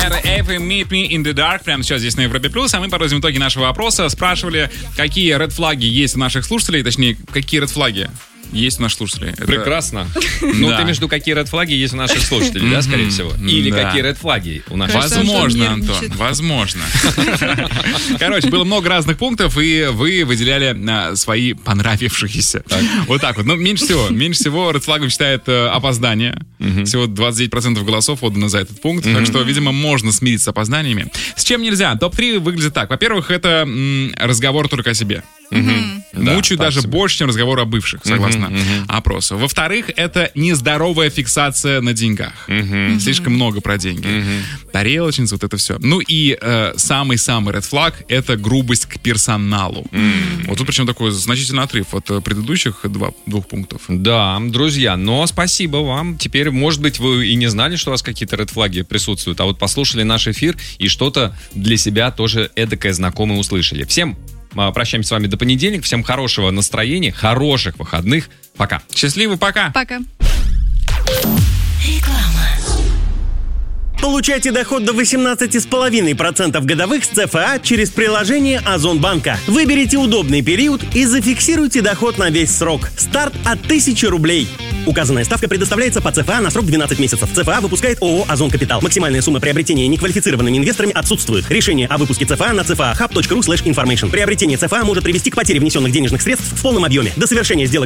Это Эйв и Meet Me in the Dark прямо сейчас здесь на Европе Плюс, а мы подводим итоги нашего опроса. Спрашивали, какие red-флаги есть у наших слушателей, точнее, какие red-флаги есть у наших слушателей. Прекрасно. Ну, ты между какие red-флаги есть у наших слушателей, да, скорее всего? Или какие red-флаги у наших слушателей? Возможно, Антон, возможно. Короче, было много разных пунктов, и вы выделяли свои понравившиеся. Вот так вот. Ну, меньше всего red-флагом считает опоздание. Всего 29% голосов отдано за этот пункт. Так что, видимо, можно смириться с опозданиями. С чем нельзя? Топ-3 выглядит так. Во-первых, это разговор только о себе. Мучают даже больше, чем разговор о бывших, согласно опросу. Во-вторых, это нездоровая фиксация на деньгах. Слишком много про деньги. Тарелочница, вот это все. Ну и самый-самый red flag — это грубость к персоналу. Вот тут причем такой значительный отрыв от предыдущих двух пунктов. Да, друзья, но спасибо вам. Теперь, может быть, вы и не знали, что у вас какие-то red флаги присутствуют, а вот послушали наш эфир и что-то для себя тоже эдакое знакомое услышали. Всем прощаемся с вами до понедельника. Всем хорошего настроения, хороших выходных. Пока. Счастливо, пока. Пока. Получайте доход до 18,5% годовых с ЦФА через приложение Озонбанка. Выберите удобный период и зафиксируйте доход на весь срок. Старт от 1000 рублей. Указанная ставка предоставляется по ЦФА на срок 12 месяцев. ЦФА выпускает ООО «Озон Капитал». Максимальная сумма приобретения неквалифицированными инвесторами отсутствует. Решение о выпуске ЦФА на cfahub.ru/information. Приобретение ЦФА может привести к потере внесенных денежных средств в полном объеме. До совершения сделок